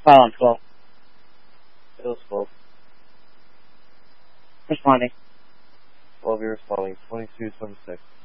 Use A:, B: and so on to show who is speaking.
A: File on 12.
B: It was 12.
A: Responding.
B: 12, you're responding. 2276.